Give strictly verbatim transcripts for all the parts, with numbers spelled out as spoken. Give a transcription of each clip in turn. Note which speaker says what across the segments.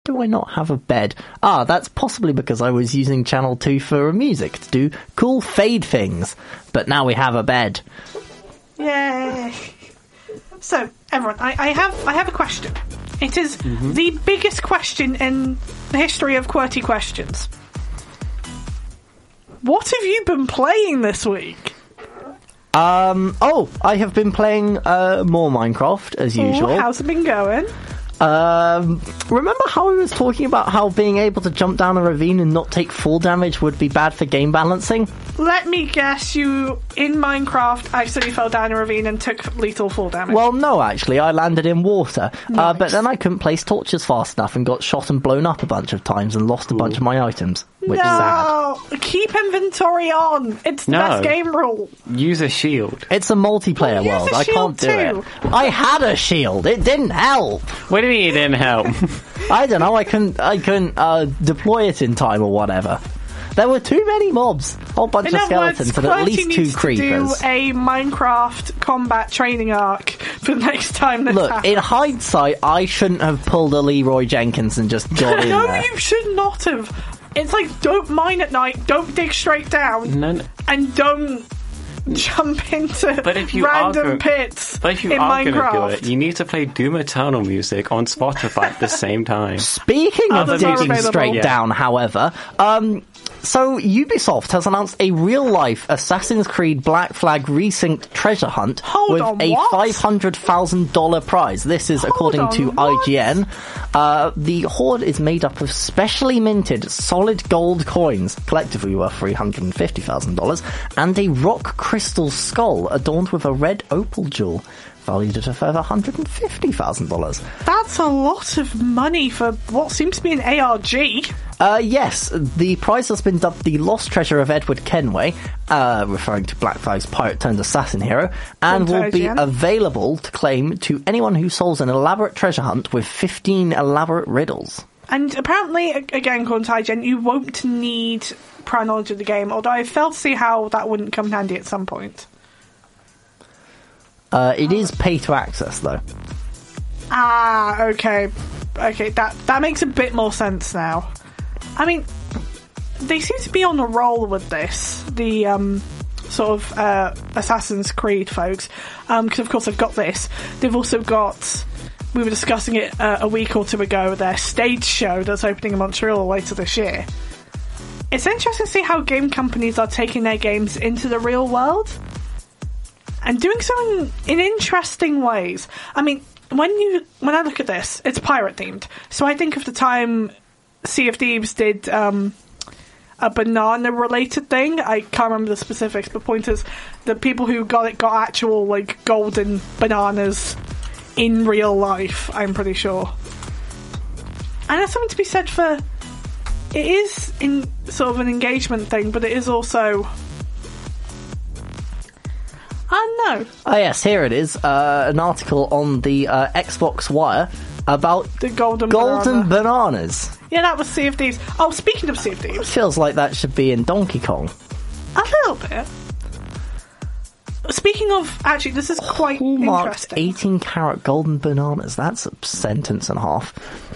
Speaker 1: do I not have a bed? Ah, that's possibly because I was using Channel two for music to do cool fade things. But now we have a bed.
Speaker 2: Yay! So, everyone, I, I have I have a question. It is mm-hmm. the biggest question in the history of QWERTY questions. What have you been playing this week?
Speaker 1: Um. Oh, I have been playing uh, more Minecraft, as usual.
Speaker 2: Oh, how's it been going?
Speaker 1: Um, remember how we was talking about how being able to jump down a ravine and not take fall damage would be bad for game balancing?
Speaker 2: Let me guess, you, in Minecraft, accidentally fell down a ravine and took lethal fall damage.
Speaker 1: Well, no, actually, I landed in water.
Speaker 2: Nice.
Speaker 1: Uh, but then I couldn't place torches fast enough and got shot and blown up a bunch of times and lost a
Speaker 3: Ooh.
Speaker 1: bunch of my items, which
Speaker 2: no!
Speaker 1: is sad.
Speaker 2: Keep inventory on! It's the
Speaker 3: No.
Speaker 2: best game rule.
Speaker 3: Use a shield.
Speaker 1: It's a multiplayer
Speaker 2: Well, use
Speaker 1: world.
Speaker 2: a
Speaker 1: I can't do
Speaker 2: shield
Speaker 1: it. I had a shield. It didn't help.
Speaker 3: What do you mean it didn't help?
Speaker 1: I don't know. I couldn't. I couldn't uh, deploy it in time or whatever. There were too many mobs. A whole bunch
Speaker 2: In
Speaker 1: of
Speaker 2: other
Speaker 1: skeletons
Speaker 2: words,
Speaker 1: and at
Speaker 2: QWERTY
Speaker 1: least two
Speaker 2: needs
Speaker 1: creepers.
Speaker 2: to do a Minecraft combat training arc for the next time this
Speaker 1: Look,
Speaker 2: happens.
Speaker 1: in hindsight, I shouldn't have pulled a Leroy Jenkins and just got in
Speaker 2: No,
Speaker 1: there.
Speaker 2: you should not have. It's like, don't mine at night, don't dig straight down,
Speaker 3: No, no.
Speaker 2: and don't jump into
Speaker 3: But if you
Speaker 2: random
Speaker 3: are go-
Speaker 2: pits
Speaker 3: But if you
Speaker 2: in
Speaker 3: are going to do
Speaker 2: Minecraft.
Speaker 3: it, you need to play Doom Eternal music on Spotify at the same time.
Speaker 1: Speaking of
Speaker 2: Others are
Speaker 1: digging
Speaker 2: available.
Speaker 1: straight
Speaker 3: Yeah.
Speaker 1: down, however, um, so Ubisoft has announced a real-life Assassin's Creed Black Flag Resynced treasure hunt
Speaker 2: Hold
Speaker 1: with
Speaker 2: on,
Speaker 1: a
Speaker 2: what?
Speaker 1: five hundred thousand dollars prize. This is
Speaker 2: Hold
Speaker 1: according
Speaker 2: on,
Speaker 1: to
Speaker 2: what?
Speaker 1: I G N. Uh, the hoard is made up of specially minted solid gold coins, collectively worth three hundred fifty thousand dollars, and a rock crystal skull adorned with a red opal jewel, valued at a further one hundred fifty thousand dollars.
Speaker 2: That's a lot of money for what seems to be an A R G.
Speaker 1: Uh, yes, the prize has been dubbed the Lost Treasure of Edward Kenway, uh, referring to Black Flag's pirate-turned-assassin hero, and will be
Speaker 2: Contagion.
Speaker 1: available to claim to anyone who solves an elaborate treasure hunt with fifteen elaborate riddles.
Speaker 2: And apparently, a- again, Contagion, you won't need prior knowledge of the game, although I fail to see how that wouldn't come in handy at some point.
Speaker 1: Uh, it is pay-to-access, though.
Speaker 2: Ah, okay. Okay, that, that makes a bit more sense now. I mean, they seem to be on a roll with this, the um, sort of uh, Assassin's Creed folks, because of course they've got this. They've also got, we were discussing it uh, a week or two ago, their stage show that's opening in Montreal later this year. It's interesting to see how game companies are taking their games into the real world and doing so in, in interesting ways. I mean, when you when I look at this, it's pirate themed, so I think of the time Sea of Thieves did um, a banana-related thing. I can't remember the specifics, but point is, the people who got it got actual, like, golden bananas in real life, I'm pretty sure. And there's something to be said for... It is in sort of an engagement thing, but it is also... I don't know.
Speaker 1: Oh yes, here it is, uh, an article on the uh, Xbox Wire about
Speaker 2: The golden
Speaker 1: golden
Speaker 2: banana.
Speaker 1: bananas.
Speaker 2: Yeah, that was Sea of Thieves. Oh, speaking of Sea of Thieves,
Speaker 1: Feels like that should be in Donkey Kong.
Speaker 2: a little bit. Speaking of, actually, this is quite
Speaker 1: Hallmarked
Speaker 2: interesting.
Speaker 1: eighteen karat golden bananas. That's a sentence and a half.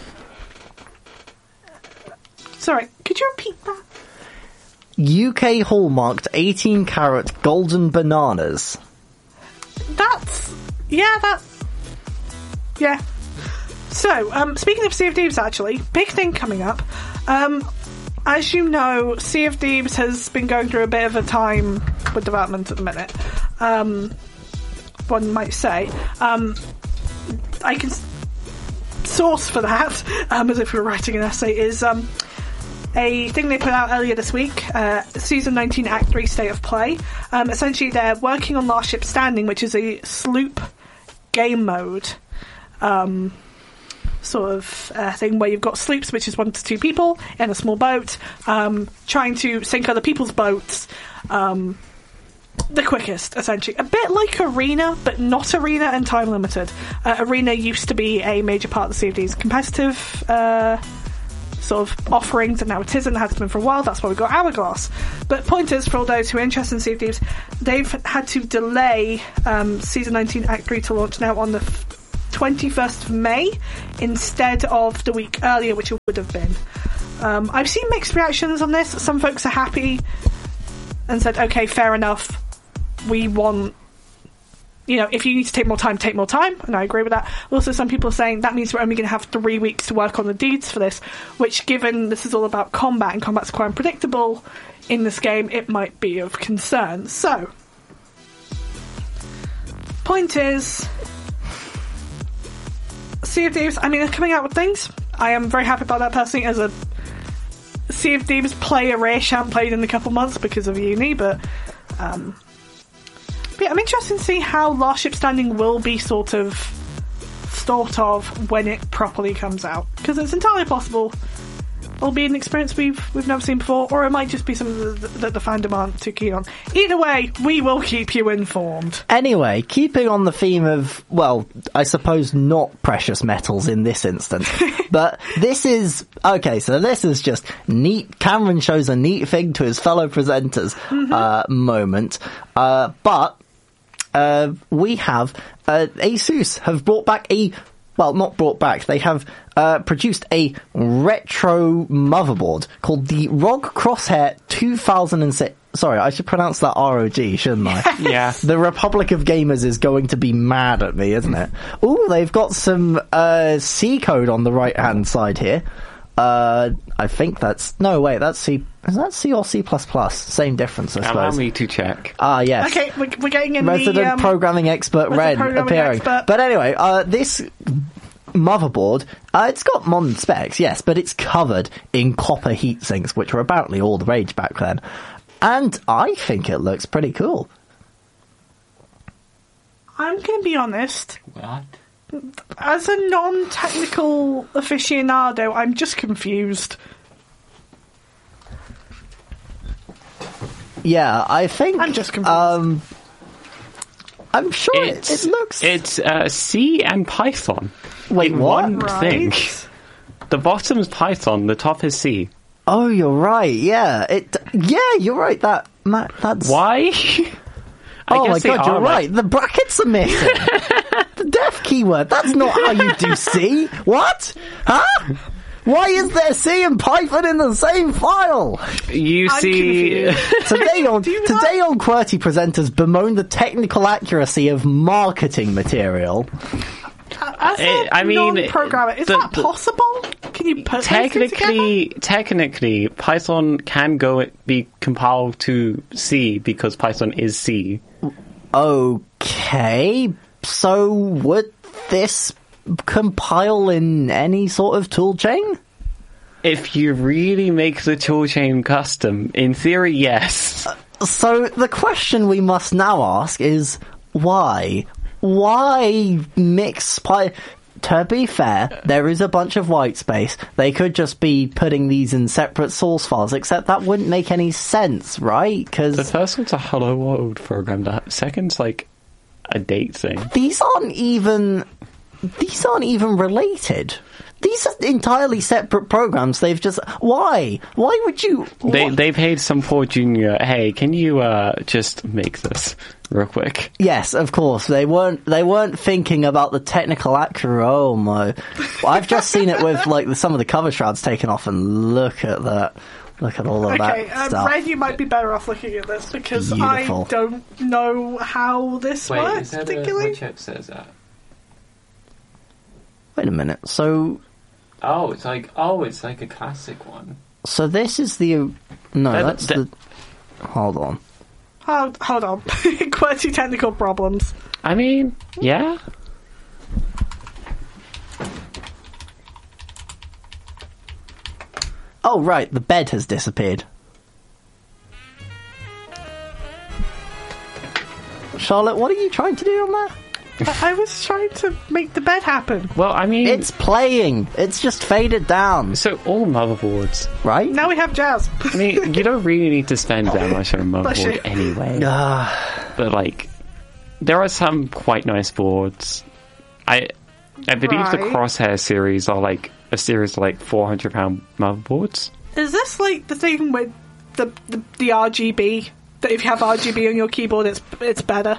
Speaker 2: Sorry, could you repeat that?
Speaker 1: U K hallmarked eighteen karat golden bananas.
Speaker 2: That's... Yeah, that... Yeah. So, um, speaking of Sea of Thieves, actually, big thing coming up. Um, as you know, Sea of Thieves has been going through a bit of a time with development at the minute. Um, one might say. Um, I can... s- Source for that, um, as if we were writing an essay, is... Um, a thing they put out earlier this week, uh, Season nineteen Act three State of Play. Um, essentially, they're working on Last Ship Standing, which is a sloop game mode um, sort of uh, thing where you've got sloops, which is one to two people in a small boat, um, trying to sink other people's boats um, the quickest, essentially. A bit like Arena, but not Arena and time limited. Uh, Arena used to be a major part of the Sea of Thieves competitive uh sort of offerings, and now it isn't. It has been for a while. That's why we got Hourglass. But point is, for all those who are interested in Sea of Thieves, they've had to delay um, Season nineteen Act three to launch now on the twenty-first of May instead of the week earlier, which it would have been. Um, I've seen mixed reactions on this. Some folks are happy and said, okay, fair enough. We want, you know, if you need to take more time, take more time. And I agree with that. Also, some people are saying that means we're only going to have three weeks to work on the deeds for this, which, given this is all about combat and combat's quite unpredictable in this game, it might be of concern. So, point is, Sea of Thieves, I mean, they're coming out with things. I am very happy about that personally as a Sea of Thieves player-ish. I haven't played in a couple months because of uni, but, um, but yeah, I'm interested to see how Last Ship Standing will be sort of thought of when it properly comes out, because it's entirely possible it'll be an experience we've we've never seen before, or it might just be something that the, the, the fandom aren't too keen on. Either way, we will keep you informed.
Speaker 1: Anyway, keeping on the theme of, well, I suppose not precious metals in this instance, but this is, okay, so this is just neat. Cameron shows a neat thing to his fellow presenters mm-hmm. uh, moment, uh, but uh, we have, uh, ASUS have brought back a, well, not brought back, they have uh, produced a retro motherboard called the R O G Crosshair two thousand six. Sorry, I should pronounce that R O G, shouldn't I?
Speaker 3: Yeah.
Speaker 1: The Republic of Gamers is going to be mad at me, isn't it? Ooh, they've got some uh, C code on the right-hand side here. Uh, I think that's... No, wait, that's C... Is that C or C plus plus? Same difference, I suppose.
Speaker 3: Allow me to check.
Speaker 1: Ah, yes.
Speaker 2: Okay, we're, we're getting in
Speaker 1: Resident
Speaker 2: the... Um,
Speaker 1: programming expert Ren
Speaker 2: programming
Speaker 1: appearing.
Speaker 2: Expert.
Speaker 1: But anyway, uh, this motherboard, uh, it's got modern specs, yes, but it's covered in copper heatsinks, which were apparently all the rage back then. And I think it looks pretty cool.
Speaker 2: I'm going to be honest.
Speaker 3: What?
Speaker 2: As a non-technical aficionado, I'm just confused.
Speaker 1: Yeah, I think...
Speaker 2: I'm just confused.
Speaker 1: Um, I'm sure it,
Speaker 3: It's,
Speaker 1: it looks...
Speaker 3: It's uh, C and Python.
Speaker 1: Wait,
Speaker 3: in
Speaker 1: what?
Speaker 3: one
Speaker 2: Right.
Speaker 3: thing. The bottom's Python, the top is C.
Speaker 1: Oh, you're right, yeah. It. Yeah, you're right, that... Matt, that's...
Speaker 3: Why? I
Speaker 1: Oh
Speaker 3: guess
Speaker 1: my
Speaker 3: they
Speaker 1: god,
Speaker 3: are,
Speaker 1: you're
Speaker 3: like-
Speaker 1: right. The brackets are missing. The def keyword. That's not how you do C. What? Huh? Why is there C and Python in the same file?
Speaker 3: You
Speaker 2: I'm
Speaker 3: see...
Speaker 2: confused.
Speaker 1: Today on
Speaker 2: Do you
Speaker 1: today
Speaker 2: not-
Speaker 1: on QWERTY presenters bemoan the technical accuracy of marketing material.
Speaker 2: As a
Speaker 3: Eh, I mean,
Speaker 2: non-programmer, is
Speaker 3: the-
Speaker 2: that
Speaker 3: the-
Speaker 2: possible? Can you put those two together?
Speaker 3: Technically, technically, Python can go be compiled to C because Python is C.
Speaker 1: Okay, so would this compile in any sort of toolchain?
Speaker 3: If you really make the toolchain custom, in theory, yes.
Speaker 1: So the question we must now ask is why? Why mix Py... To be fair, there is a bunch of white space. They could just be putting these in separate source files, except that wouldn't make any sense, right?
Speaker 3: The
Speaker 1: Because
Speaker 3: first one's a Hello World program. The second's like a date thing.
Speaker 1: these aren't even... These aren't even related. These are entirely separate programs. They've just... Why? Why would you...
Speaker 3: They
Speaker 1: what-
Speaker 3: they paid some poor junior. Hey, can you uh just make this real quick?
Speaker 1: Yes, of course. They weren't. They weren't thinking about the technical accuracy. Oh my! I've just seen it with like some of the cover shrouds taken off, and look at that. Look at all of
Speaker 2: Okay,
Speaker 1: that
Speaker 2: um,
Speaker 1: stuff.
Speaker 2: Red, you might be better off looking at this because
Speaker 1: Beautiful.
Speaker 2: I don't know how this works particularly.
Speaker 3: chipset is that?
Speaker 1: Wait a minute. So,
Speaker 3: Oh, it's like oh, it's like a classic one.
Speaker 1: so this is the. No,
Speaker 3: That-
Speaker 1: that's
Speaker 3: that-
Speaker 1: the. Hold on.
Speaker 2: Hold, hold on. QWERTY technical problems.
Speaker 3: I mean, yeah.
Speaker 1: Oh right, the bed has disappeared. Charlotte, what are you trying to do on that?
Speaker 2: I, I was trying to make the bed happen.
Speaker 3: Well, I mean,
Speaker 1: It's playing. It's just faded down,
Speaker 3: so all motherboards.
Speaker 1: right?
Speaker 2: Now we have jazz.
Speaker 3: I mean, you don't really need to spend that much on a
Speaker 2: Bless you.
Speaker 3: motherboard anyway.
Speaker 1: Ah.
Speaker 3: But like, there are some quite nice boards. I I believe the
Speaker 2: Right.
Speaker 3: Crosshair series are like a series of like four hundred pound motherboards.
Speaker 2: Is this like the thing with the, the the R G B? That if you have R G B on your keyboard, it's it's better.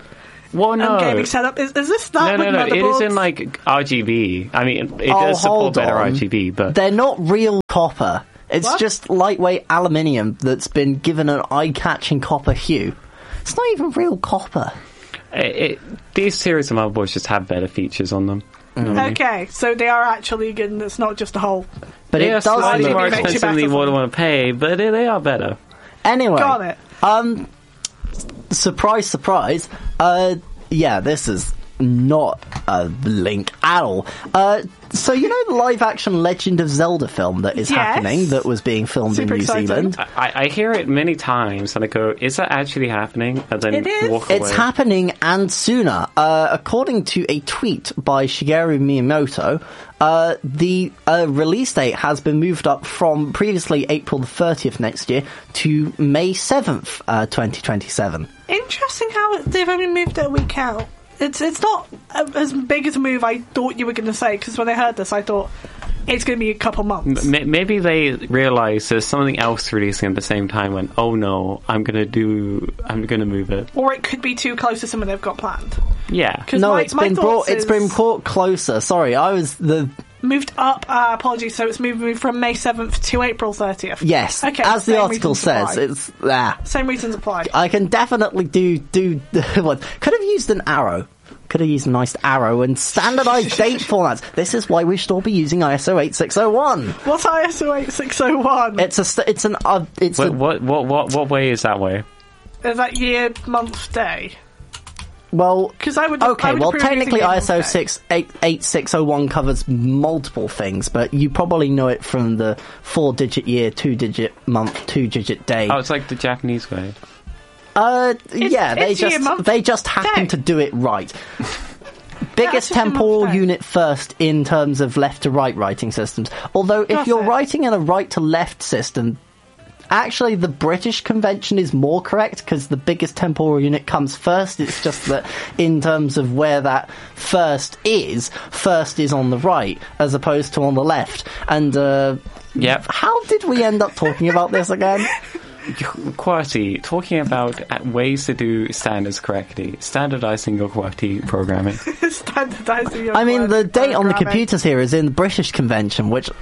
Speaker 3: Well, no.
Speaker 2: um, gaming setup. Is, is this that
Speaker 3: No,
Speaker 2: with
Speaker 3: no, no. It is
Speaker 2: motherboards?
Speaker 3: in like R G B. I mean, it
Speaker 1: Oh,
Speaker 3: does support
Speaker 1: hold
Speaker 3: better
Speaker 1: on.
Speaker 3: R G B, but
Speaker 1: They're not real copper. It's
Speaker 2: What?
Speaker 1: just lightweight aluminium that's been given an eye-catching copper hue. It's not even real copper.
Speaker 3: it, it, these series of motherboards just have better features on them.
Speaker 2: Okay, so they are actually good, and it's not just a whole.
Speaker 1: But
Speaker 3: They
Speaker 1: it
Speaker 3: are
Speaker 1: does
Speaker 3: slightly
Speaker 1: look...
Speaker 3: more
Speaker 2: Makes you
Speaker 3: expensive than
Speaker 2: better
Speaker 3: you
Speaker 2: for
Speaker 3: would
Speaker 2: them.
Speaker 3: want to pay, but they, they are better.
Speaker 1: Anyway.
Speaker 2: Got it.
Speaker 1: Um, surprise, surprise. Uh, yeah, this is not a link at all. Uh, so you know the live-action Legend of Zelda film that is
Speaker 2: Yes.
Speaker 1: happening, that was being filmed
Speaker 2: Super
Speaker 1: in New
Speaker 2: exciting.
Speaker 1: Zealand?
Speaker 3: I, I hear it many times, and I go, "Is that actually happening?" And then
Speaker 2: It is.
Speaker 3: walk away.
Speaker 1: It's happening, and sooner. Uh, according to a tweet by Shigeru Miyamoto, uh, the uh, release date has been moved up from previously April the thirtieth next year to May seventh, uh, twenty twenty-seven.
Speaker 2: Interesting how it, they've only moved it a week out. It's it's not a, as big as a move I thought you were going to say, because when I heard this, I thought it's going to be a couple months.
Speaker 3: M- Maybe they realize there's something else releasing at the same time. When oh no, I'm gonna do, I'm gonna move it.
Speaker 2: Or it could be too close to something they've got planned.
Speaker 3: Yeah,
Speaker 2: 'Cause
Speaker 1: No,
Speaker 2: my-
Speaker 1: it's
Speaker 2: my
Speaker 1: been
Speaker 2: thoughts
Speaker 1: brought. It's
Speaker 2: is-
Speaker 1: been brought closer. Sorry, I was the
Speaker 2: Moved up, uh, apologies, so it's moved from May seventh to April thirtieth.
Speaker 1: yes.
Speaker 2: Okay,
Speaker 1: as the
Speaker 2: same
Speaker 1: article
Speaker 2: reasons
Speaker 1: says,
Speaker 2: apply.
Speaker 1: it's ah.
Speaker 2: Same reasons apply.
Speaker 1: I can definitely do do what could have used an arrow. Could have used a nice arrow and standardized date formats. This is why we should all be using I S O eight six oh one.
Speaker 2: What's I S O eight six oh one?
Speaker 1: It's a st- it's an uh, it's
Speaker 3: what,
Speaker 1: a,
Speaker 3: what what what what way is that way?
Speaker 2: Is that year, month, day?
Speaker 1: well
Speaker 2: 'Cause I would- I
Speaker 1: okay
Speaker 2: would
Speaker 1: well
Speaker 2: approve of
Speaker 1: technically
Speaker 2: using
Speaker 1: I S O
Speaker 2: month day.
Speaker 1: six eight eight six oh one covers multiple things, but you probably know it from the four digit year, two digit month, two digit day.
Speaker 3: Oh, it's like the Japanese way.
Speaker 1: Uh, yeah, they
Speaker 2: it's year,
Speaker 1: just
Speaker 2: month,
Speaker 1: they just happen
Speaker 2: day.
Speaker 1: to do it right. Biggest
Speaker 2: just a month
Speaker 1: temporal
Speaker 2: day.
Speaker 1: unit first in terms of left to right writing systems. Although if
Speaker 2: That's
Speaker 1: you're
Speaker 2: it.
Speaker 1: writing in a right to left system, actually the British convention is more correct because the biggest temporal unit comes first. It's just that in terms of where that first is, first is on the right as opposed to on the left. And uh,
Speaker 3: Yep.
Speaker 1: how did we end up talking about this again?
Speaker 3: QWERTY, talking about uh, ways to do standards correctly, standardizing your QWERTY programming.
Speaker 2: Standardizing your
Speaker 1: I mean, the
Speaker 2: word
Speaker 1: date on the
Speaker 2: programming.
Speaker 1: computers here is in the British convention, which...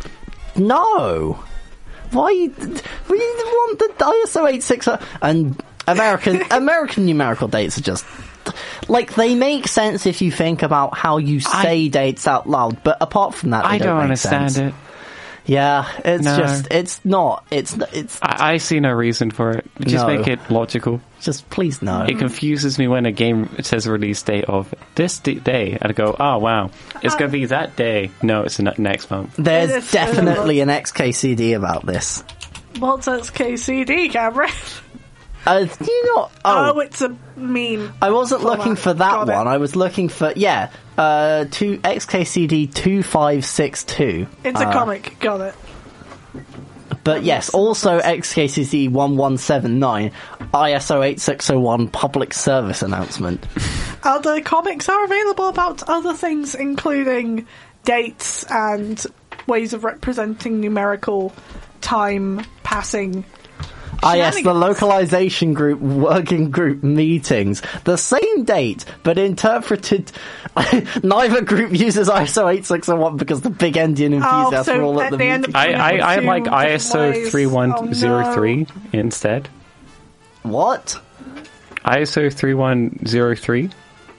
Speaker 1: No! Why... We want the I S O eight six oh... And American American numerical dates are just... Like, they make sense if you think about how you say
Speaker 3: I-
Speaker 1: dates out loud, but apart from that, they
Speaker 3: I don't
Speaker 1: make
Speaker 3: understand
Speaker 1: sense.
Speaker 3: it.
Speaker 1: Yeah, it's
Speaker 3: No.
Speaker 1: just... It's not... It's it's
Speaker 3: I, I see no reason for it. Just
Speaker 1: No.
Speaker 3: make it logical.
Speaker 1: just... Please, no.
Speaker 3: It confuses me when a game says release date of this d- day, and I go, oh wow, it's going to be that day. No, it's the ne- next month.
Speaker 1: There's
Speaker 2: It is-
Speaker 1: definitely an X K C D about this.
Speaker 2: What's X K C D, Cameron?
Speaker 1: Uh, do you not...
Speaker 2: Oh,
Speaker 1: Oh,
Speaker 2: it's a meme.
Speaker 1: I wasn't
Speaker 2: Format.
Speaker 1: looking for that
Speaker 2: Got it.
Speaker 1: one. I was looking for, yeah, uh, two X K C D two five six two.
Speaker 2: It's a comic. Got it.
Speaker 1: But yes, also X K C D one one seven nine, I S O eight six oh one public service announcement.
Speaker 2: Other comics are available about other things, including dates and ways of representing numerical time passing.
Speaker 1: Ah yes, the
Speaker 2: Shenanigans.
Speaker 1: localization group working group meetings. The same date, but interpreted... Neither group uses I S O eight six oh one because the big Indian enthusiasts
Speaker 2: Oh, so
Speaker 1: were all at
Speaker 2: at
Speaker 1: the
Speaker 2: the end
Speaker 1: meeting.
Speaker 2: of-
Speaker 3: I, I, I
Speaker 2: Two
Speaker 3: like
Speaker 2: different
Speaker 3: I S O
Speaker 2: ways.
Speaker 3: three one zero three
Speaker 2: Oh,
Speaker 3: instead.
Speaker 1: What?
Speaker 3: I S O three one zero three.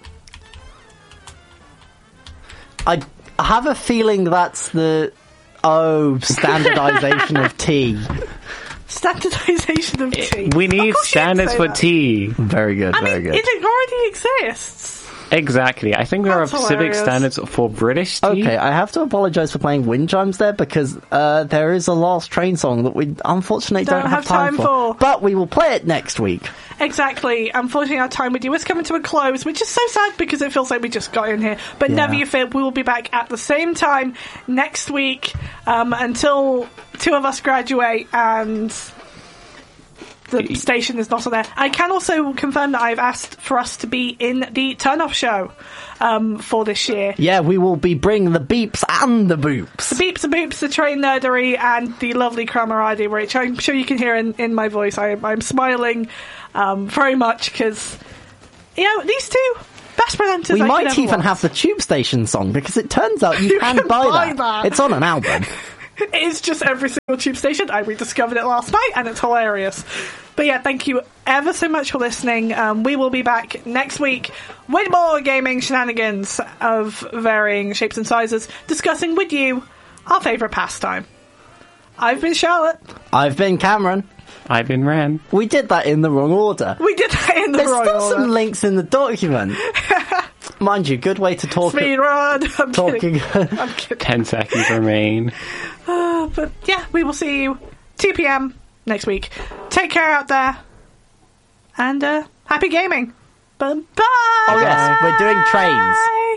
Speaker 1: I have a feeling that's the... Oh, standardization of T.
Speaker 2: Standardization of T.
Speaker 3: We
Speaker 2: Of
Speaker 3: need
Speaker 2: course you'd
Speaker 3: standards
Speaker 2: say
Speaker 3: for
Speaker 2: that.
Speaker 3: T.
Speaker 1: Very good,
Speaker 2: I
Speaker 1: very
Speaker 2: mean,
Speaker 1: good.
Speaker 2: it already exists.
Speaker 3: Exactly. I think there are
Speaker 2: That's
Speaker 3: specific
Speaker 2: hilarious.
Speaker 3: standards for British T.
Speaker 1: Okay, I have to apologise for playing wind chimes there because uh, there is a Last Train song that we unfortunately don't,
Speaker 2: Don't
Speaker 1: have,
Speaker 2: have time for.
Speaker 1: But we will play it next week.
Speaker 2: Exactly. Unfortunately, our time with you is coming to a close, which is so sad because it feels like we just got in here. But
Speaker 1: Yeah.
Speaker 2: never you fear, we will be back at the same time next week um, until two of us graduate and the station is not on there. I can also confirm that I've asked for us to be in the Turn-Off show um, for this year.
Speaker 1: Yeah, we will be bringing the beeps and the boops.
Speaker 2: The beeps, the boops, the train nerdery, and the lovely camaraderie, which I'm sure you can hear in, in my voice. I, I'm smiling um, very much because, you know, these two, past presenters.
Speaker 1: We
Speaker 2: I
Speaker 1: might
Speaker 2: could ever
Speaker 1: even
Speaker 2: want.
Speaker 1: have the Tube Station song, because it turns out you,
Speaker 2: You
Speaker 1: can,
Speaker 2: can
Speaker 1: buy,
Speaker 2: buy
Speaker 1: that.
Speaker 2: that.
Speaker 1: It's on an album.
Speaker 2: It's just every single Tube Station. I rediscovered it last night, and it's hilarious. But yeah, thank you ever so much for listening. Um, we will be back next week with more gaming shenanigans of varying shapes and sizes, discussing with you our favourite pastime. I've been Charlotte.
Speaker 1: I've been Cameron.
Speaker 3: I've been Ran.
Speaker 1: We did that in the wrong order.
Speaker 2: We did that in the
Speaker 1: There's
Speaker 2: wrong
Speaker 1: still
Speaker 2: order.
Speaker 1: some links in the document. Mind you, good way to talk.
Speaker 2: Speed run. I'm
Speaker 1: Talking.
Speaker 2: kidding. I'm kidding.
Speaker 3: Ten seconds remain.
Speaker 2: Uh, but yeah, we will see you two p.m. next week. Take care out there. And uh, happy gaming. Bye. Bye.
Speaker 1: Oh yes, we're doing trains.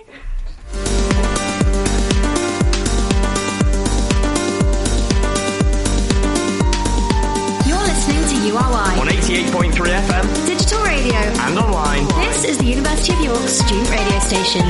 Speaker 4: You're listening to U R Y
Speaker 5: on eighty-eight point three F M
Speaker 4: Digital Radio
Speaker 5: and online.
Speaker 4: This is the University of York student radio station.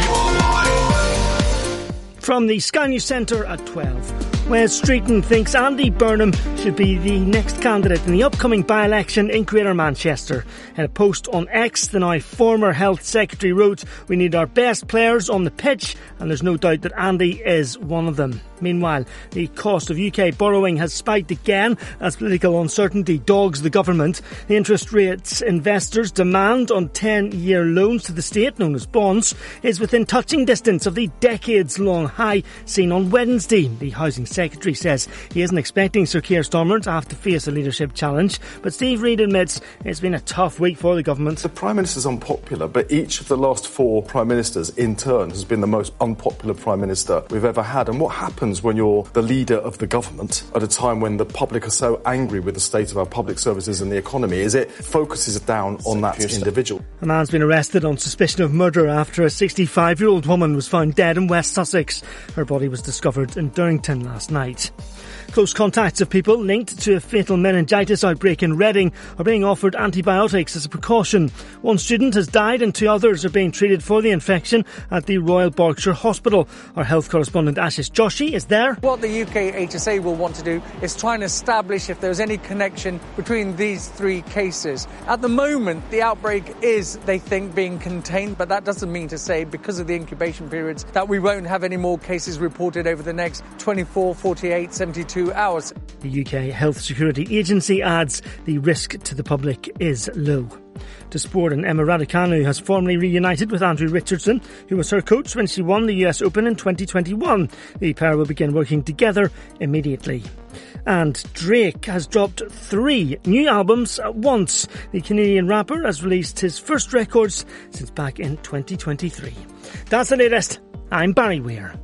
Speaker 6: From the Sky News Centre at twelve. Wes Streeton thinks Andy Burnham should be the next candidate in the upcoming by-election in Greater Manchester. In a post on X, the now former Health Secretary wrote, "We need our best players on the pitch, and there's no doubt that Andy is one of them." Meanwhile, the cost of U K borrowing has spiked again as political uncertainty dogs the government. The interest rates investors demand on ten-year loans to the state, known as bonds, is within touching distance of the decades-long high seen on Wednesday. The Housing Secretary says he isn't expecting Sir Keir Starmer to have to face a leadership challenge, but Steve Reid admits it's been a tough week for the government.
Speaker 7: The Prime Minister's unpopular, but each of the last four Prime Ministers in turn has been the most unpopular Prime Minister we've ever had. And what happens when you're the leader of the government at a time when the public are so angry with the state of our public services and the economy is it focuses down on that individual.
Speaker 6: A man's been arrested on suspicion of murder after a sixty-five-year-old woman was found dead in West Sussex. Her body was discovered in Durrington last night. Close contacts of people linked to a fatal meningitis outbreak in Reading are being offered antibiotics as a precaution. One student has died and two others are being treated for the infection at the Royal Berkshire Hospital. Our health correspondent Ashish Joshi is there.
Speaker 8: What the U K H S A will want to do is try and establish if there's any connection between these three cases. At the moment, the outbreak is, they think, being contained, but that doesn't mean to say, because of the incubation periods, that we won't have any more cases reported over the next twenty-four, forty-eight, seventy-two hours.
Speaker 6: The U K Health Security Agency adds the risk to the public is low. To sport, and Emma Raducanu has formally reunited with Andrew Richardson, who was her coach when she won the U S Open in twenty twenty-one. The pair will begin working together immediately. And Drake has dropped three new albums at once. The Canadian rapper has released his first records since back in twenty twenty-three. That's the latest. I'm Barry Weir.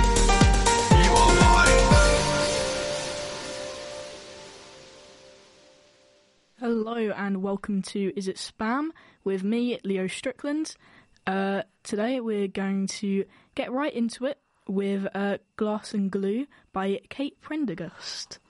Speaker 9: Hello and welcome to Is It Spam with me, Leo Strickland. Uh, today we're going to get right into it with uh, Glass and Glue by Kate Prendergast.